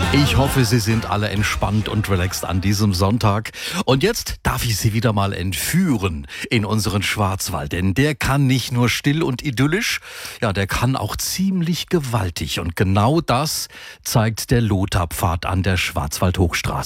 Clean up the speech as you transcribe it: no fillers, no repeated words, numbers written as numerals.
Ich hoffe, Sie sind alle entspannt und relaxed an diesem Sonntag. Und jetzt darf ich Sie wieder mal entführen in unseren Schwarzwald. Denn der kann nicht nur still und idyllisch, ja, der kann auch ziemlich gewaltig. Und genau das zeigt der Lothar-Pfad an der Schwarzwald-Hochstraße.